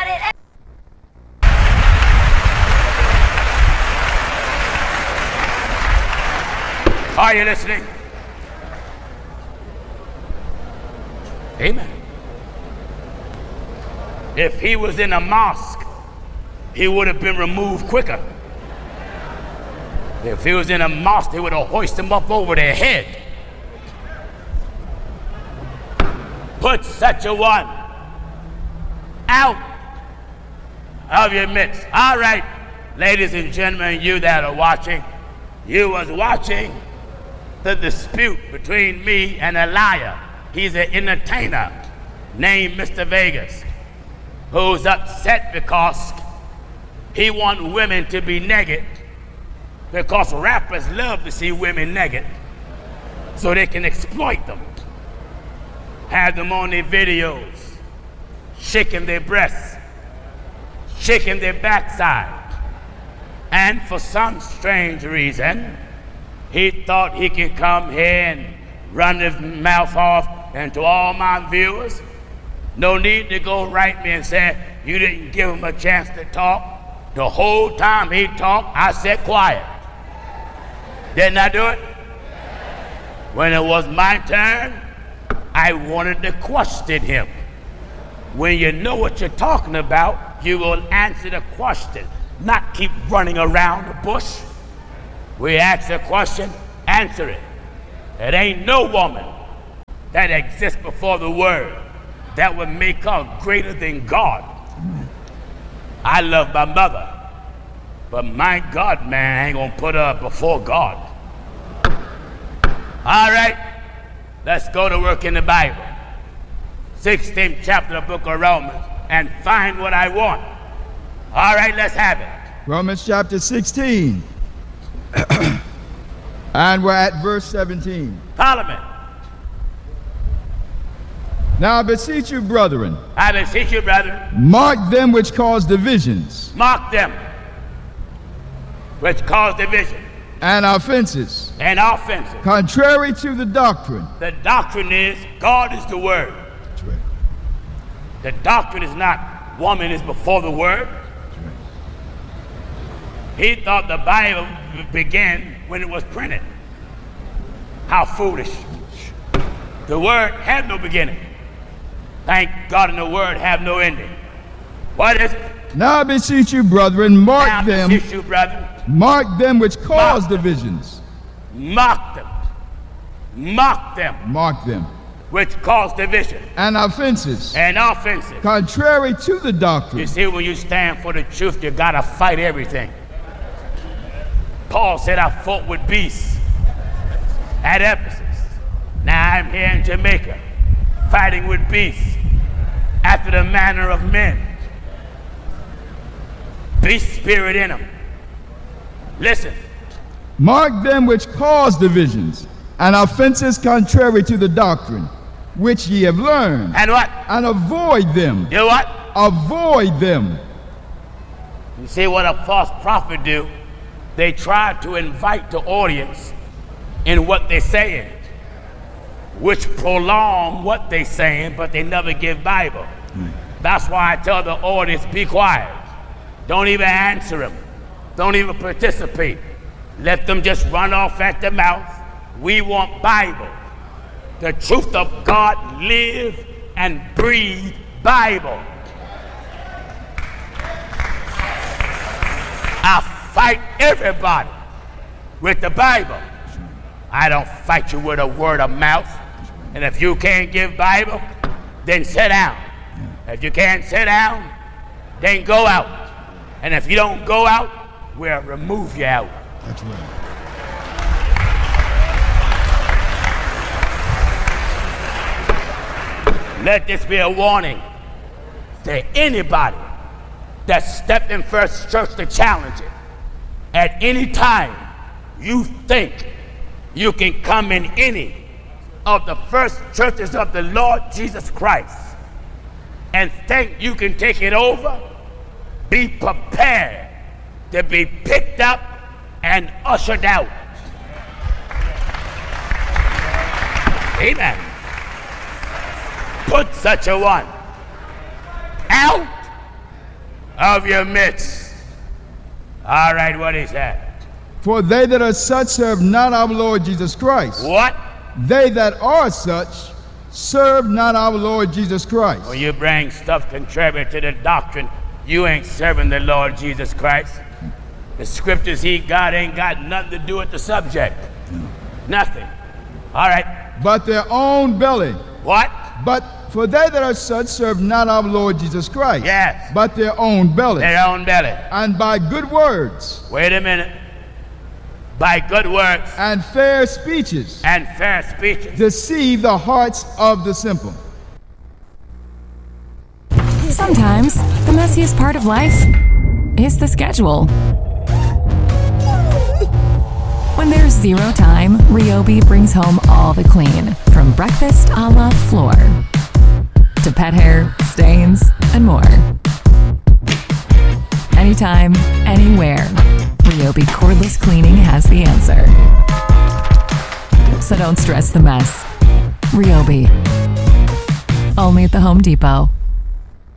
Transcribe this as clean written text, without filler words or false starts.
it. Are you listening? Amen. If he was in a mosque, he would have been removed quicker. If he was in a mosque, they would have hoisted him up over their head. Put such a one out of your midst. All right, ladies and gentlemen, you that are watching, you was watching the dispute between me and a liar. He's an entertainer named Mr. Vegas, who's upset because he wants women to be naked, because rappers love to see women naked so they can exploit them. Have them on their videos, shaking their breasts, shaking their backside. And for some strange reason, he thought he could come here and run his mouth off. And to all my viewers, no need to go write me and say, you didn't give him a chance to talk. The whole time he talked, I said quiet. Didn't I do it? When it was my turn, I wanted to question him. When you know what you're talking about, you will answer the question, not keep running around the bush. We ask a question, answer it. It ain't no woman that exists before the word that would make her greater than God. I love my mother, but my God, man, I ain't gonna put her before God. All right, let's go to work in the Bible. 16th chapter of the book of Romans, and find what I want. All right, let's have it. Romans chapter 16. And we're at verse 17. Parliament. Now I beseech you, brethren. I beseech you, brethren. Mark them which cause divisions. Mark them which cause division. And offenses. And offenses. Contrary to the doctrine. The doctrine is God is the word. That's right. The doctrine is not woman is before the word. That's right. He thought the Bible began when it was printed. How foolish. The word had no beginning. Thank God, in the word have no ending. What is it? Now I beseech you, brethren, mark them. Beseech you, brethren. Mark them which cause divisions. Mock them. Mock them. Mark them. Which cause division. And offenses. And offenses. Contrary to the doctrine. You see, when you stand for the truth, you gotta fight everything. Paul said, I fought with beasts at Ephesus. Now I'm here in Jamaica, fighting with beasts after the manner of men. Beast spirit in them. Listen. Mark them which cause divisions and offenses contrary to the doctrine, which ye have learned. And what? And avoid them. Do what? Avoid them. You see what a false prophet do? They try to invite the audience in what they're saying, which prolong what they're saying, but they never give Bible. That's why I tell the audience, be quiet. Don't even answer them. Don't even participate. Let them just run off at the mouth. We want Bible. The truth of God, live and breathe Bible. I fight everybody with the Bible. I don't fight you with a word of mouth. And if you can't give Bible, then sit down. If you can't sit down, then go out. And if you don't go out, we'll remove you out. That's right. Let this be a warning to anybody that stepped in First Church to challenge it. At any time you think you can come in any of the first churches of the Lord Jesus Christ and think you can take it over, be prepared to be picked up and ushered out. Amen. Put such a one out of your midst. All right, what is that? For they that are such serve not our Lord Jesus Christ. What? They that are such serve not our Lord Jesus Christ. When you bring stuff contrary to the doctrine, you ain't serving the Lord Jesus Christ. The scriptures God ain't got nothing to do with the subject. Nothing. All right. But their own belly. What? But for they that are such serve not our Lord Jesus Christ. Yes. But their own belly. Their own belly. And by good words. Wait a minute. By good words. And fair speeches. And fair speeches. Deceive the hearts of the simple. Sometimes the messiest part of life is the schedule. When there's zero time, Ryobi brings home all the clean, from breakfast a la floor to pet hair, stains, and more. Anytime, anywhere, Ryobi cordless cleaning has the answer. So don't stress the mess. Ryobi. Only at the Home Depot.